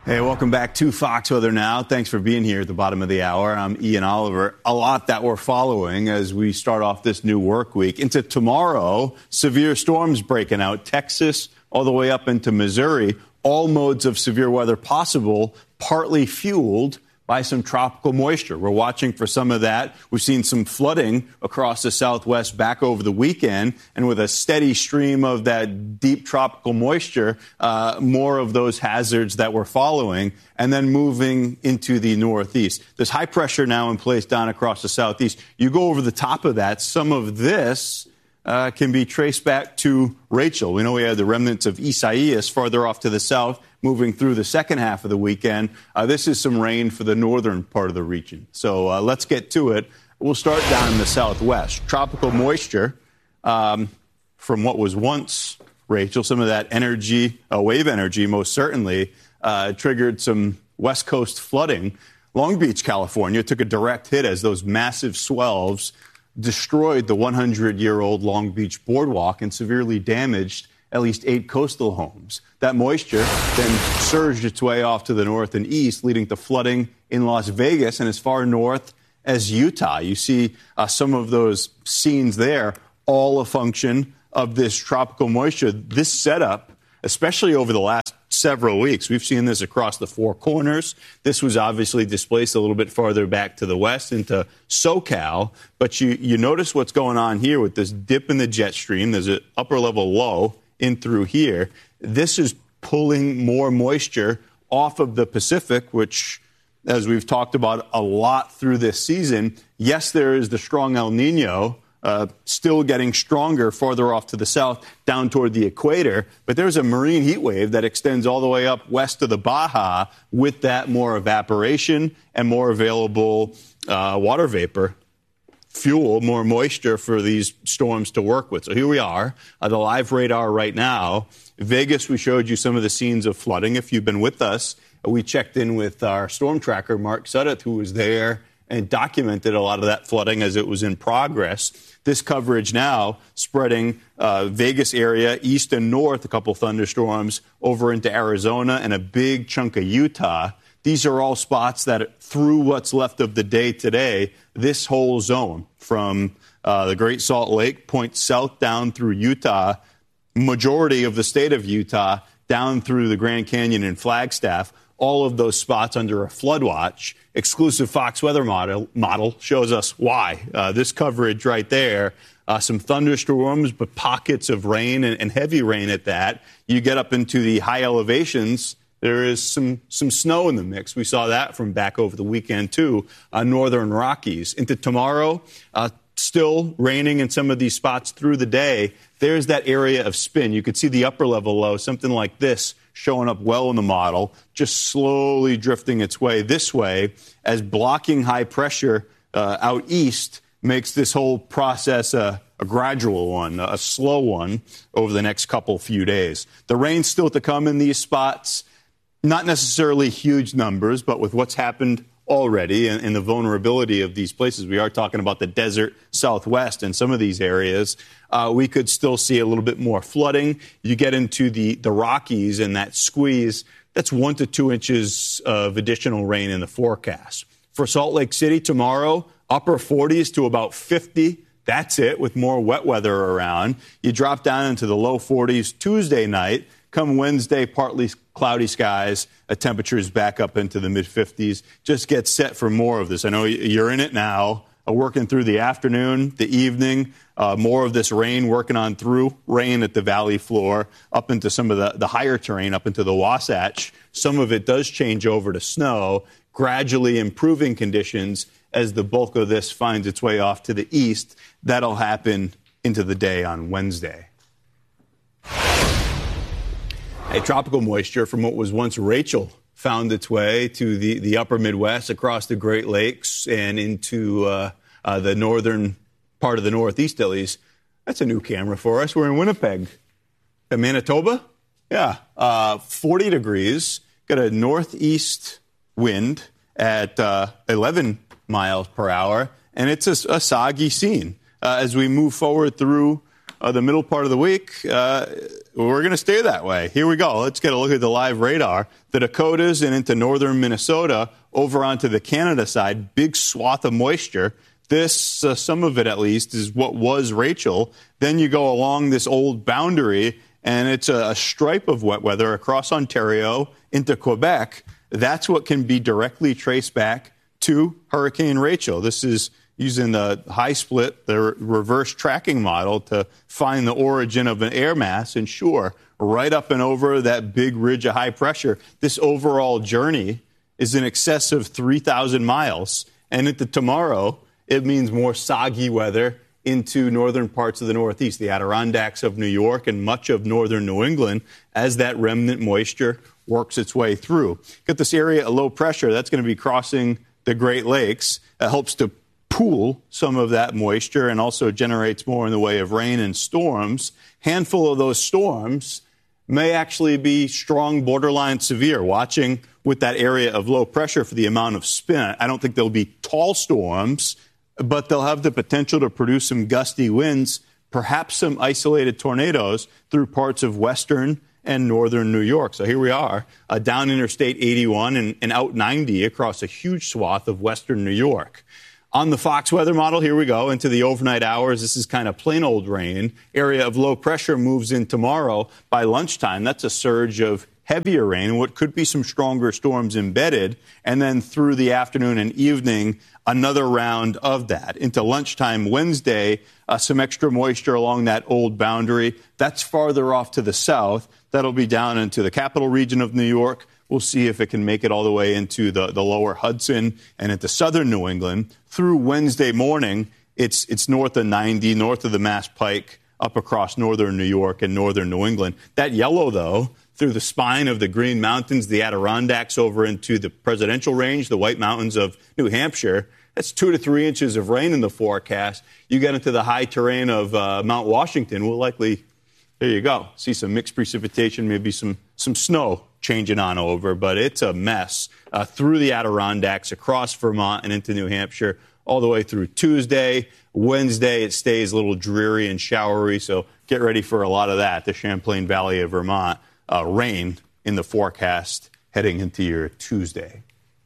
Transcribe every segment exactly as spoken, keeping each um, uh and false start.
Hey, welcome back to Fox Weather Now. Thanks for being here at the bottom of the hour. I'm Ian Oliver. A lot that we're following as we start off this new work week. Into tomorrow, severe storms breaking out. Texas all the way up into Missouri. All modes of severe weather possible, partly fueled by some tropical moisture. We're watching for some of that. We've seen some flooding across the Southwest back over the weekend, and with a steady stream of that deep tropical moisture, uh, more of those hazards that we're following, and then moving into the Northeast. There's high pressure now in place down across the Southeast. You go over the top of that, some of this uh, can be traced back to Rachel. We know we had the remnants of Isaias farther off to the south, moving through the second half of the weekend. Uh, this is some rain for the northern part of the region. So uh, let's get to it. We'll start down in the southwest. Tropical moisture um, from what was once Rachel, some of that energy, uh, wave energy most certainly, uh, triggered some west coast flooding. Long Beach, California took a direct hit as those massive swells destroyed the one hundred year old Long Beach boardwalk and severely damaged at least eight coastal homes. That moisture then surged its way off to the north and east, leading to flooding in Las Vegas and as far north as Utah. You see uh, some of those scenes there, all a function of this tropical moisture. This setup, especially over the last several weeks, we've seen this across the Four Corners. This was obviously displaced a little bit farther back to the west into SoCal. But you, you notice what's going on here with this dip in the jet stream. There's an upper level low in through here. This is pulling more moisture off of the Pacific, which, as we've talked about a lot through this season, yes, there is the strong El Nino uh, still getting stronger farther off to the south down toward the equator, but there's a marine heat wave that extends all the way up west of the Baja with that more evaporation and more available uh, water vapor fuel, more moisture for these storms to work with. So here we are, uh, the live radar right now. Vegas, we showed you some of the scenes of flooding. If you've been with us, uh, we checked in with our storm tracker, Mark Sudduth, who was there and documented a lot of that flooding as it was in progress. This coverage now spreading uh, Vegas area, east and north, a couple thunderstorms over into Arizona and a big chunk of Utah. These are all spots that, through what's left of the day today, this whole zone from uh, the Great Salt Lake points south down through Utah, majority of the state of Utah, down through the Grand Canyon and Flagstaff, all of those spots under a flood watch. Exclusive Fox weather model, model shows us why. Uh, this coverage right there, uh, some thunderstorms, but pockets of rain and, and heavy rain at that. You get up into the high elevations, there is some some snow in the mix. We saw that from back over the weekend, too, uh, northern Rockies. Into tomorrow, uh, still raining in some of these spots through the day. There's that area of spin. You could see the upper level low, something like this, showing up well in the model, just slowly drifting its way this way as blocking high pressure uh, out east makes this whole process a, a gradual one, a slow one over the next couple few days. The rain's still to come in these spots. Not necessarily huge numbers, but with what's happened already and, and the vulnerability of these places, we are talking about the desert Southwest and some of these areas, uh, we could still see a little bit more flooding. You get into the, the Rockies and that squeeze, that's one to two inches of additional rain in the forecast. For Salt Lake City tomorrow, upper forties to about fifty. That's it, with more wet weather around. You drop down into the low forties Tuesday night. Come Wednesday, partly cloudy skies, a temperatures back up into the mid fifties. Just get set for more of this. I know you're in it now, uh, working through the afternoon, the evening, uh, more of this rain working on through, rain at the valley floor, up into some of the, the higher terrain, up into the Wasatch. Some of it does change over to snow, gradually improving conditions as the bulk of this finds its way off to the east. That'll happen into the day on Wednesday. A tropical moisture from what was once Rachel found its way to the, the upper Midwest, across the Great Lakes, and into uh, uh, the northern part of the Northeast, at least. That's a new camera for us. We're in Winnipeg. Uh, Manitoba? Yeah. Uh, forty degrees. Got a northeast wind at uh, eleven miles per hour, and it's a, a soggy scene. Uh, as we move forward through uh, the middle part of the week, uh, we're going to stay that way. Here we go. Let's get a look at the live radar. The Dakotas and into northern Minnesota, over onto the Canada side, big swath of moisture. This, uh, some of it at least, is what was Rachel. Then you go along this old boundary, and it's a, a stripe of wet weather across Ontario into Quebec. That's what can be directly traced back to Hurricane Rachel. This is using the high split, the reverse tracking model to find the origin of an air mass. And sure, right up and over that big ridge of high pressure, this overall journey is in excess of three thousand miles. And into tomorrow, it means more soggy weather into northern parts of the Northeast, the Adirondacks of New York and much of northern New England, as that remnant moisture works its way through. Got this area of low pressure that's going to be crossing the Great Lakes. It helps to pool some of that moisture and also generates more in the way of rain and storms. Handful of those storms may actually be strong, borderline severe. Watching with that area of low pressure for the amount of spin, I don't think there'll be tall storms, but they'll have the potential to produce some gusty winds, perhaps some isolated tornadoes through parts of western and northern New York. So here we are, uh, down Interstate eighty-one and, and out ninety across a huge swath of western New York. On the Fox weather model, here we go, into the overnight hours. This is kind of plain old rain. Area of low pressure moves in tomorrow. By lunchtime, that's a surge of heavier rain and what could be some stronger storms embedded. And then through the afternoon and evening, another round of that. Into lunchtime Wednesday, uh, some extra moisture along that old boundary. That's farther off to the south. That'll be down into the capital region of New York. We'll see if it can make it all the way into the, the lower Hudson and into southern New England. Through Wednesday morning, it's it's north of ninety, north of the Mass Pike, up across northern New York and northern New England. That yellow, though, through the spine of the Green Mountains, the Adirondacks, over into the Presidential Range, the White Mountains of New Hampshire, that's two to three inches of rain in the forecast. You get into the high terrain of uh, Mount Washington, we'll likely, there you go, see some mixed precipitation, maybe some, some snow changing on over, but it's a mess uh, through the Adirondacks, across Vermont and into New Hampshire, all the way through Tuesday. Wednesday, it stays a little dreary and showery, so get ready for a lot of that. The Champlain Valley of Vermont, uh, rain in the forecast heading into your Tuesday.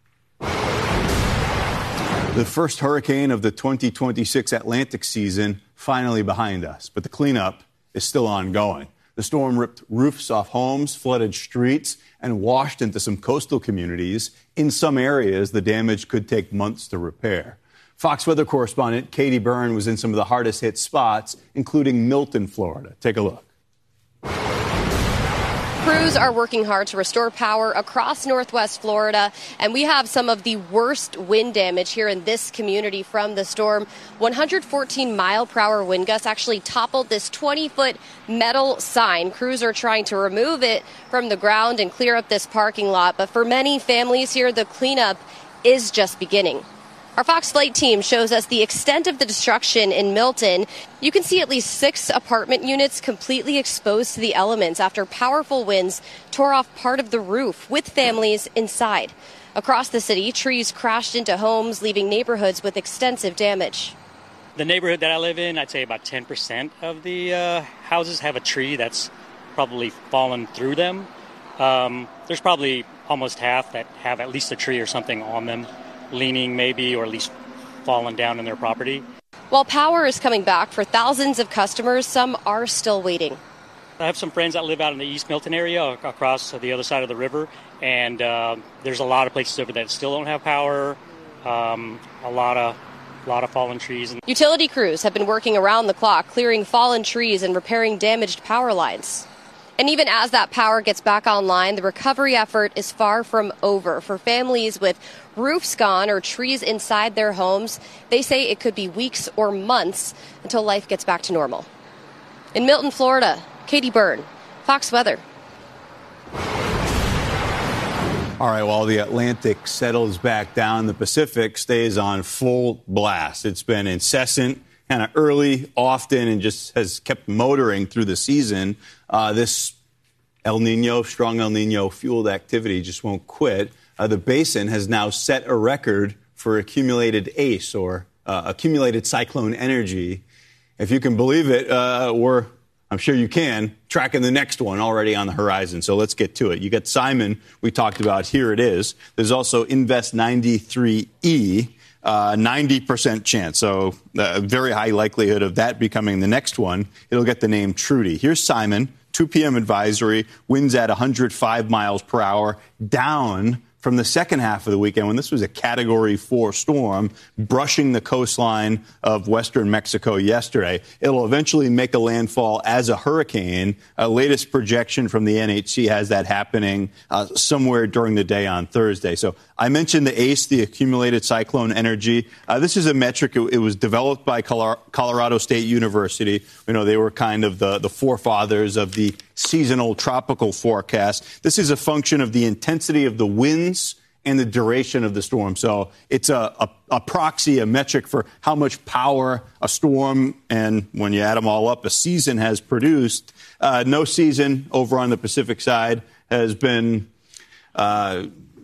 The first hurricane of the twenty twenty-six Atlantic season finally behind us, but the cleanup is still ongoing. The storm ripped roofs off homes, flooded streets, and washed into some coastal communities. In some areas, the damage could take months to repair. Fox weather correspondent Katie Byrne was in some of the hardest hit spots, including Milton, Florida. Take a look. Crews are working hard to restore power across northwest Florida, and we have some of the worst wind damage here in this community from the storm. one hundred fourteen mile per hour wind gusts actually toppled this twenty foot metal sign. Crews are trying to remove it from the ground and clear up this parking lot, but for many families here, the cleanup is just beginning. Our Fox Flight team shows us the extent of the destruction in Milton. You can see at least six apartment units completely exposed to the elements after powerful winds tore off part of the roof with families inside. Across the city, trees crashed into homes, leaving neighborhoods with extensive damage. The neighborhood that I live in, I'd say about ten percent of the uh, houses have a tree that's probably fallen through them. Um, there's probably almost half that have at least a tree or something on them, leaning maybe, or at least fallen down in their property. While power is coming back for thousands of customers, some are still waiting. I have some friends that live out in the East Milton area across the other side of the river, and uh, there's a lot of places over there that still don't have power, um, a lot of a lot of fallen trees. Utility crews have been working around the clock, clearing fallen trees and repairing damaged power lines. And even as that power gets back online, the recovery effort is far from over. For families with roofs gone or trees inside their homes, they say it could be weeks or months until life gets back to normal. In Milton, Florida, Katie Byrne, Fox Weather. All right, while the Atlantic settles back down, the Pacific stays on full blast. It's been incessant, kind of early, often, and just has kept motoring through the season. Uh, this El Nino, strong El Nino fueled activity just won't quit. Uh, the basin has now set a record for accumulated A C E, or uh, accumulated cyclone energy. if you can believe it, uh, we're, I'm sure you can, tracking the next one already on the horizon. So let's get to it. You got Simon, we talked about. Here it is. There's also Invest ninety-three E, uh, ninety percent chance. So a uh, very high likelihood of that becoming the next one. It'll get the name Trudy. Here's Simon, two p.m. advisory, winds at one hundred five miles per hour, down from the second half of the weekend when this was a Category four storm brushing the coastline of western Mexico yesterday. It'll eventually make a landfall as a hurricane. Uh, latest projection from the N H C has that happening uh, somewhere during the day on Thursday. So I mentioned the A C E, the Accumulated Cyclone Energy. Uh, this is a metric. It, it was developed by Colorado State University. You know, they were kind of the, the forefathers of the seasonal tropical forecast. This is a function of the intensity of the winds and the duration of the storm. So it's a, a, a proxy, a metric for how much power a storm, and when you add them all up, a season has produced. Uh, no season over on the Pacific side has been uh,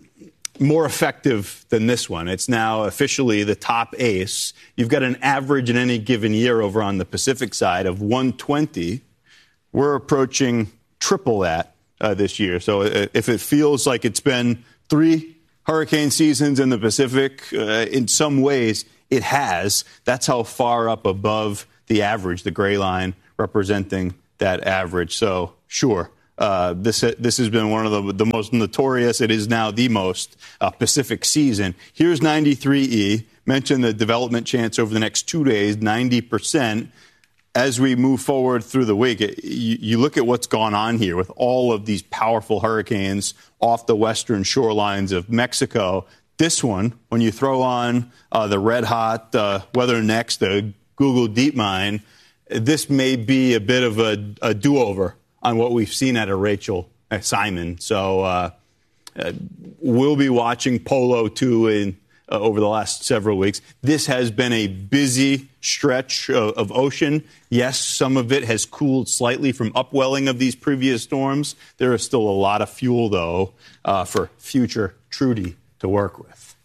more effective than this one. It's now officially the top ace. You've got an average in any given year over on the Pacific side of one twenty. We're approaching triple that uh, this year. So if it feels like it's been three hurricane seasons in the Pacific, uh, in some ways it has. That's how far up above the average, the gray line representing that average. So sure, uh, this this has been one of the, the most notorious. It is now the most uh, Pacific season. Here's ninety-three E. Mentioned the development chance over the next two days, ninety percent. As we move forward through the week, you, you look at what's gone on here with all of these powerful hurricanes off the western shorelines of Mexico. This one, when you throw on uh, the red hot uh, Weather Next, the Google DeepMind, this may be a bit of a, a do-over on what we've seen out of Rachel uh, Simon. So uh, uh, we'll be watching Polo too in Uh, over the last several weeks. This has been a busy stretch of, of ocean. Yes, some of it has cooled slightly from upwelling of these previous storms. There is still a lot of fuel, though, uh, for future Trudy to work with.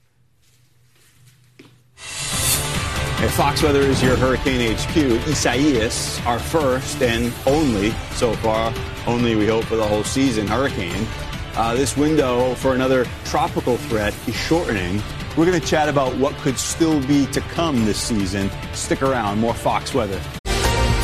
Hey, Fox Weather is your Hurricane H Q. Isaias, our first and only, so far, only we hope for the whole season, hurricane. Uh, this window for another tropical threat is shortening. We're going to chat about what could still be to come this season. Stick around. More Fox Weather